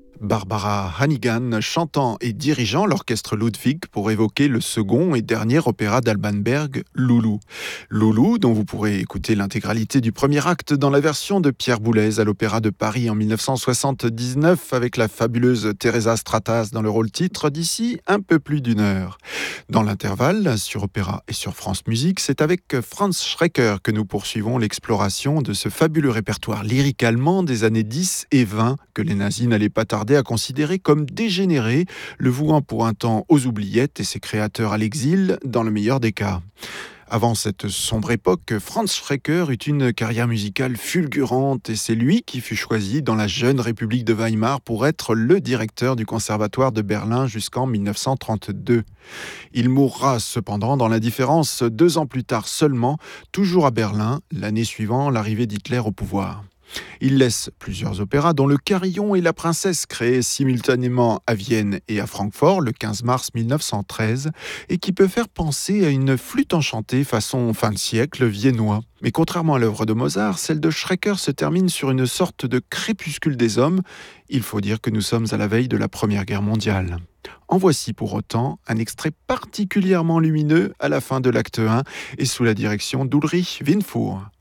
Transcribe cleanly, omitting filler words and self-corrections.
Barbara Hannigan chantant et dirigeant l'orchestre Ludwig pour évoquer le second et dernier opéra d'Alban Berg, Loulou. Loulou, dont vous pourrez écouter l'intégralité du premier acte dans la version de Pierre Boulez à l'Opéra de Paris en 1979 avec la fabuleuse Teresa Stratas dans le rôle titre d'ici un peu plus d'une heure. Dans l'intervalle, sur Opéra et sur France Musique, c'est avec Franz Schrecker que nous poursuivons l'exploration de ce fabuleux répertoire lyrique allemand des années 10 et 20 que les nazis n'allaient pas tarder à considérer comme dégénéré, le vouant pour un temps aux oubliettes et ses créateurs à l'exil, dans le meilleur des cas. Avant cette sombre époque, Franz Schrecker eut une carrière musicale fulgurante et c'est lui qui fut choisi dans la jeune République de Weimar pour être le directeur du Conservatoire de Berlin jusqu'en 1932. Il mourra cependant dans l'indifférence 2 ans plus tard seulement, toujours à Berlin, l'année suivant l'arrivée d'Hitler au pouvoir. Il laisse plusieurs opéras dont Le Carillon et la Princesse créés simultanément à Vienne et à Francfort le 15 mars 1913 et qui peut faire penser à une flûte enchantée façon fin de siècle viennois. Mais contrairement à l'œuvre de Mozart, celle de Schrecker se termine sur une sorte de crépuscule des hommes. Il faut dire que nous sommes à la veille de la Première Guerre mondiale. En voici pour autant un extrait particulièrement lumineux à la fin de l'acte 1 et sous la direction d'Ulrich Winfur.